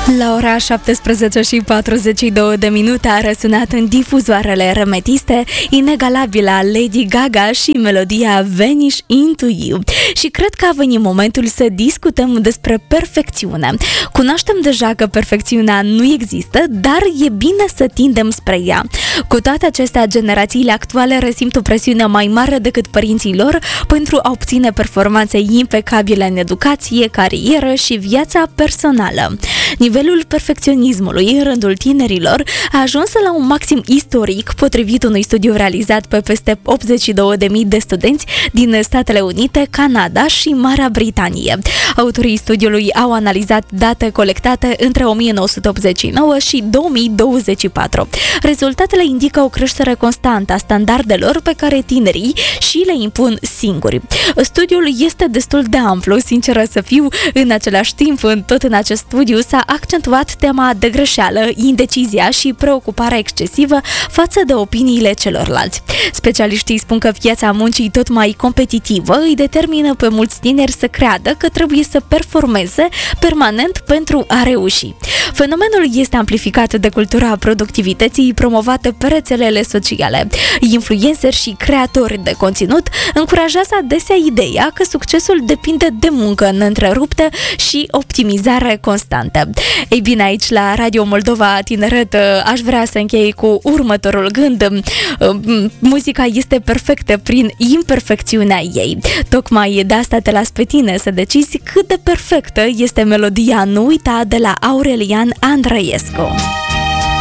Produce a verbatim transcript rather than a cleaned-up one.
La ora șaptesprezece și patruzeci și două de minute a răsunat în difuzoarele rămetiste inegalabila Lady Gaga și melodia Vanish Into You. Și cred că a venit momentul să discutăm despre perfecțiune. Cunoaștem deja că perfecțiunea nu există, dar e bine să tindem spre ea. Cu toate acestea, generațiile actuale resimt o presiune mai mare decât părinții lor pentru a obține performanțe impecabile în educație, carieră și viața personală. Nivelul perfecționismului în rândul tinerilor a ajuns la un maxim istoric, potrivit unui studiu realizat pe peste optzeci și două de mii de studenți din Statele Unite, Canada și Marea Britanie. Autorii studiului au analizat date colectate între o mie nouă sute optzeci și nouă și două mii douăzeci și patru. Rezultatele indică o creștere constantă a standardelor pe care tinerii și le impun singuri. Studiul este destul de amplu, sinceră să fiu, în același timp, în tot în acest studiu s-a accentuat tema de greșeală, indecizia și preocuparea excesivă față de opiniile celorlalți. Specialiștii spun că viața muncii tot mai competitivă îi determină pe mulți tineri să creadă că trebuie să performeze permanent pentru a reuși. Fenomenul este amplificat de cultura productivității promovată pe rețelele sociale. Influenceri și creatori de conținut încurajează adesea ideea că succesul depinde de muncă neîntreruptă și optimizare constantă. Ei bine, aici la Radio Moldova Tineret aș vrea să închei cu următorul gând. Muzica este perfectă prin imperfecțiunea ei. Tocmai de asta te las pe tine să decizi cât de perfectă este melodia Nu uita de la Aurelian Andrăiescu.